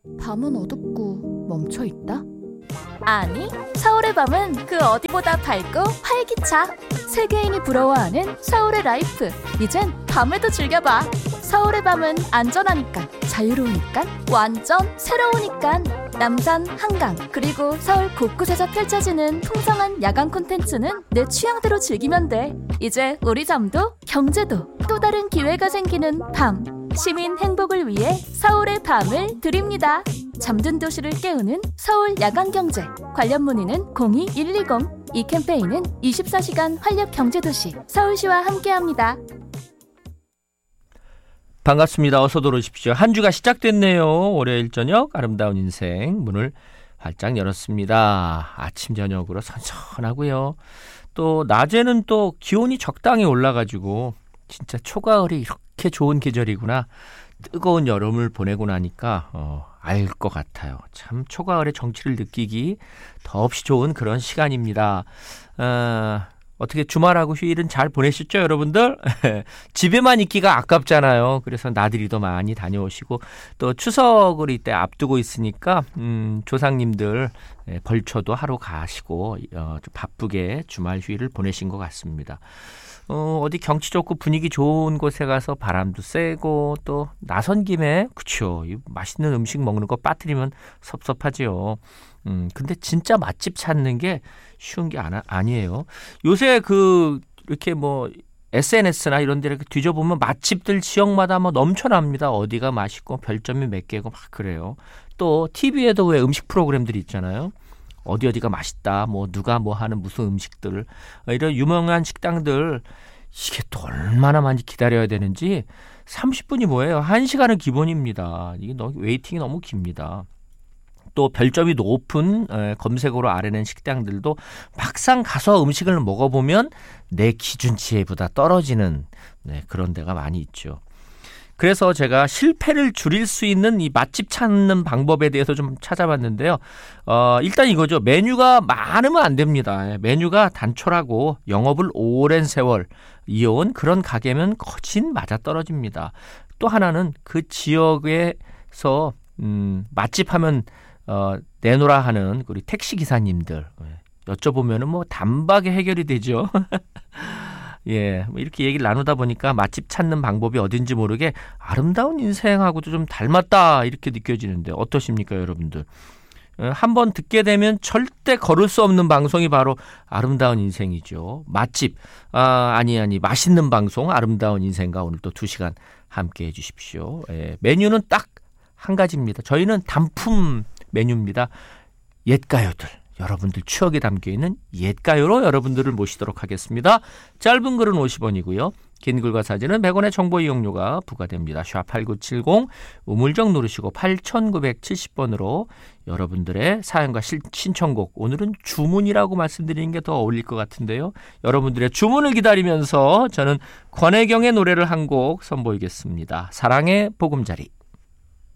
밤은 어둡고 멈춰있다? 아니, 서울의 밤은 그 어디보다 밝고 활기차. 세계인이 부러워하는 서울의 라이프. 이젠 밤에도 즐겨봐. 서울의 밤은 안전하니까, 자유로우니까, 완전 새로우니까. 남산, 한강, 그리고 서울 곳곳에서 펼쳐지는 풍성한 야간 콘텐츠는 내 취향대로 즐기면 돼. 이제 우리 잠도 경제도 또 다른 기회가 생기는 밤. 시민 행복을 위해 서울의 밤을 드립니다. 잠든 도시를 깨우는 서울 야간경제. 관련 문의는 02-120. 이 캠페인은 24시간 활력경제도시 서울시와 함께합니다. 반갑습니다. 어서 들어오십시오. 한 주가 시작됐네요. 월요일 저녁 아름다운 인생 문을 활짝 열었습니다. 아침 저녁으로 선선하고요. 또 낮에는 또 기온이 적당히 올라가지고 진짜 초가을이 이렇게 좋은 계절이구나. 뜨거운 여름을 보내고 나니까 알 것 같아요. 참 초가을의 정취를 느끼기 더없이 좋은 그런 시간입니다. 어떻게 주말하고 휴일은 잘 보내셨죠, 여러분들? 집에만 있기가 아깝잖아요. 그래서 나들이도 많이 다녀오시고 또 추석을 이때 앞두고 있으니까 조상님들 벌초도 하러 가시고 좀 바쁘게 주말 휴일을 보내신 것 같습니다. 어디 경치 좋고 분위기 좋은 곳에 가서 바람도 쐬고 또 나선 김에 그쵸, 이 맛있는 음식 먹는 거 빠뜨리면 섭섭하지요. 근데 진짜 맛집 찾는 게 쉬운 게 아니에요. 요새 이렇게 뭐 SNS나 이런 데 이렇게 뒤져보면 맛집들 지역마다 뭐 넘쳐납니다. 어디가 맛있고 별점이 몇 개고 막 그래요. 또 TV에도 왜 음식 프로그램들이 있잖아요. 어디가 맛있다, 뭐 누가 뭐 하는 무슨 음식들, 이런 유명한 식당들, 이게 또 얼마나 많이 기다려야 되는지. 30분이 뭐예요? 1시간은 기본입니다. 이게 웨이팅이 너무 깁니다. 또 별점이 높은 검색어로 알아낸 식당들도 막상 가서 음식을 먹어보면 내 기준치보다 떨어지는 그런 데가 많이 있죠. 그래서 제가 실패를 줄일 수 있는 이 맛집 찾는 방법에 대해서 좀 찾아봤는데요. 일단 이거죠. 메뉴가 많으면 안 됩니다. 메뉴가 단촐하고 영업을 오랜 세월 이어온 그런 가게면 거진 맞아떨어집니다. 또 하나는 그 지역에서 맛집 하면 내놓으라 하는 우리 택시기사님들 여쭤보면은 뭐 단박에 해결이 되죠. 예, 이렇게 얘기를 나누다 보니까 맛집 찾는 방법이 어딘지 모르게 아름다운 인생하고도 좀 닮았다 이렇게 느껴지는데 어떠십니까, 여러분들? 한번 듣게 되면 절대 거를 수 없는 방송이 바로 아름다운 인생이죠. 맛집, 아니 맛있는 방송 아름다운 인생과 오늘 또 2시간 함께해 주십시오. 예, 메뉴는 딱 한 가지입니다. 저희는 단품 메뉴입니다. 옛가요들. 여러분들 추억에 담겨있는 옛가요로 여러분들을 모시도록 하겠습니다. 짧은 글은 50원이고요. 긴 글과 사진은 100원의 정보 이용료가 부과됩니다. 샵8970 우물정 누르시고 8970번으로 여러분들의 사연과 신청곡, 오늘은 주문이라고 말씀드리는 게 더 어울릴 것 같은데요. 여러분들의 주문을 기다리면서 저는 권혜경의 노래를 한 곡 선보이겠습니다. 사랑의 보금자리.